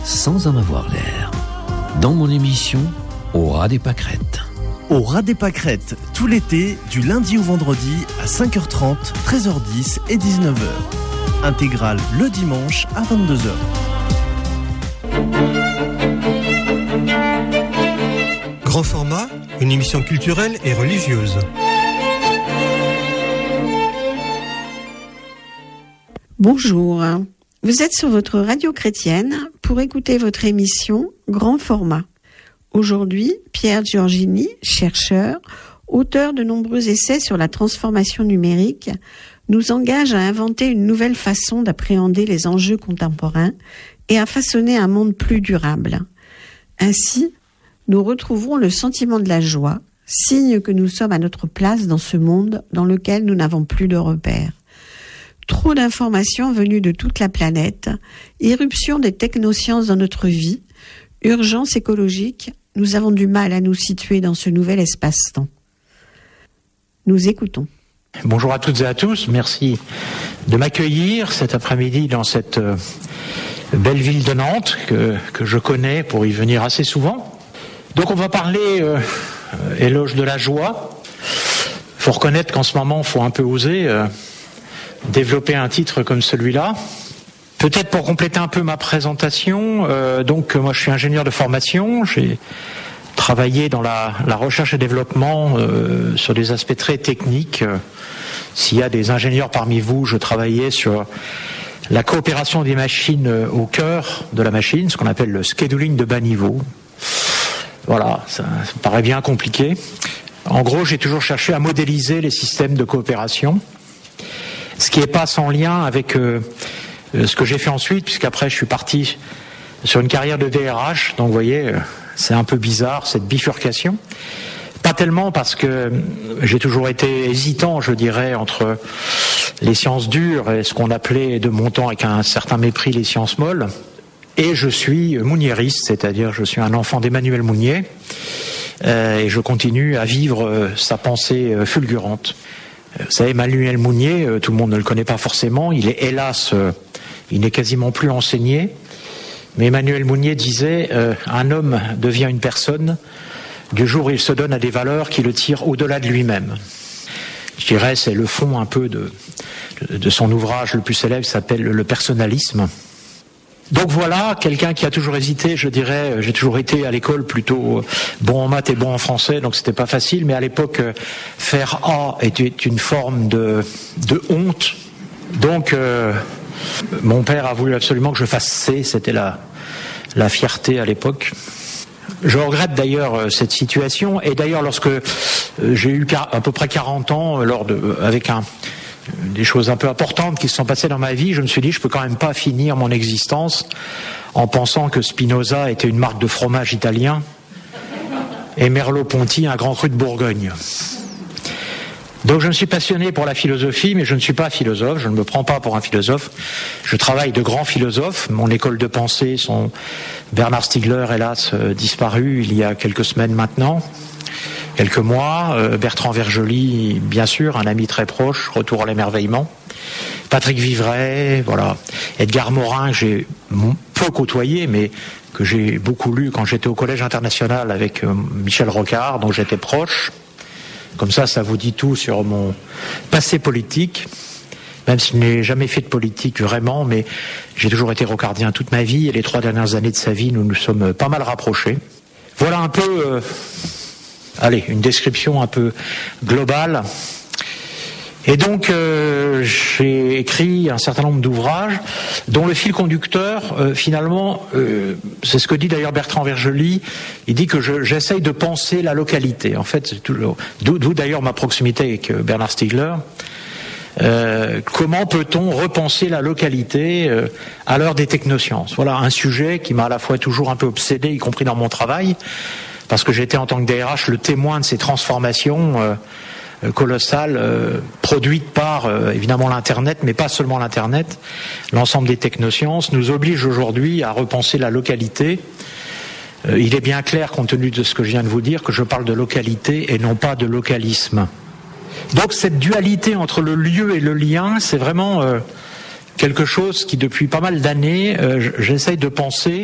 sans en avoir l'air. Dans mon émission, Au ras des pâquerettes. Au ras des pâquerettes, tout l'été, du lundi au vendredi à 5h30, 13h10 et 19h. Intégrale le dimanche à 22h. Grand format, une émission culturelle et religieuse. Bonjour, vous êtes sur votre radio chrétienne pour écouter votre émission Grand format. Aujourd'hui, Pierre Giorgini, chercheur, auteur de nombreux essais sur la transformation numérique, nous engage à inventer une nouvelle façon d'appréhender les enjeux contemporains et à façonner un monde plus durable. Ainsi, nous retrouverons le sentiment de la joie, signe que nous sommes à notre place dans ce monde dans lequel nous n'avons plus de repères. Trop d'informations venues de toute la planète, irruption des technosciences dans notre vie, urgence écologique, nous avons du mal à nous situer dans ce nouvel espace-temps. Nous écoutons. Bonjour à toutes et à tous, merci de m'accueillir cet après-midi dans cette belle ville de Nantes que je connais pour y venir assez souvent. Donc on va parler éloge de la joie. Il faut reconnaître qu'en ce moment, il faut un peu oser développer un titre comme celui-là. Peut-être pour compléter un peu ma présentation, donc moi je suis ingénieur de formation, j'ai travaillé dans la recherche et développement sur des aspects très techniques. S'il y a des ingénieurs parmi vous, je travaillais sur la coopération des machines au cœur de la machine, ce qu'on appelle le scheduling de bas niveau. Voilà, ça paraît bien compliqué. En gros, j'ai toujours cherché à modéliser les systèmes de coopération, ce qui n'est pas sans lien avec ce que j'ai fait ensuite, puisqu'après je suis parti sur une carrière de DRH, donc vous voyez, c'est un peu bizarre cette bifurcation. Pas tellement parce que j'ai toujours été hésitant, je dirais, entre les sciences dures et ce qu'on appelait de mon temps avec un certain mépris les sciences molles. Et je suis mouniériste, c'est-à-dire je suis un enfant d'Emmanuel Mounier, et je continue à vivre sa pensée fulgurante. Vous savez, Emmanuel Mounier, tout le monde ne le connaît pas forcément, il est hélas, il n'est quasiment plus enseigné, mais Emmanuel Mounier disait un homme devient une personne du jour où il se donne à des valeurs qui le tirent au-delà de lui-même. Je dirais, c'est le fond un peu de son ouvrage le plus célèbre, qui s'appelle Le personnalisme. Donc voilà, quelqu'un qui a toujours hésité, je dirais, j'ai toujours été à l'école plutôt bon en maths et bon en français, donc c'était pas facile, mais à l'époque, faire A était une forme de honte. Donc, mon père a voulu absolument que je fasse C, c'était la fierté à l'époque. Je regrette d'ailleurs cette situation, et d'ailleurs lorsque j'ai eu à peu près 40 ans, avec des choses un peu importantes qui se sont passées dans ma vie, je me suis dit je peux quand même pas finir mon existence en pensant que Spinoza était une marque de fromage italien et Merleau-Ponty un grand cru de Bourgogne. Donc je me suis passionné pour la philosophie, mais je ne suis pas philosophe, je ne me prends pas pour un philosophe. Je travaille de grands philosophes, mon école de pensée sont Bernard Stiegler, hélas, disparu il y a quelques semaines maintenant. Quelques mois, Bertrand Vergely, bien sûr, un ami très proche, Retour à l'émerveillement. Patrick Vivray, voilà. Edgar Morin, que j'ai peu côtoyé, mais que j'ai beaucoup lu quand j'étais au Collège international avec Michel Rocard, dont j'étais proche. Comme ça vous dit tout sur mon passé politique, même si je n'ai jamais fait de politique vraiment, mais j'ai toujours été rocardien toute ma vie, et les 3 dernières années de sa vie, nous nous sommes pas mal rapprochés. Voilà un peu... une description un peu globale. Et donc, j'ai écrit un certain nombre d'ouvrages dont le fil conducteur, finalement, c'est ce que dit d'ailleurs Bertrand Vergely, il dit que j'essaye de penser la localité. En fait, c'est d'où d'ailleurs ma proximité avec Bernard Stiegler. Comment peut-on repenser la localité à l'heure des technosciences ? Voilà un sujet qui m'a à la fois toujours un peu obsédé, y compris dans mon travail, parce que j'étais en tant que DRH le témoin de ces transformations colossales produites par évidemment l'Internet, mais pas seulement l'Internet. L'ensemble des technosciences nous oblige aujourd'hui à repenser la localité. Il est bien clair, compte tenu de ce que je viens de vous dire, que je parle de localité et non pas de localisme. Donc cette dualité entre le lieu et le lien, c'est vraiment quelque chose qui depuis pas mal d'années, j'essaye de penser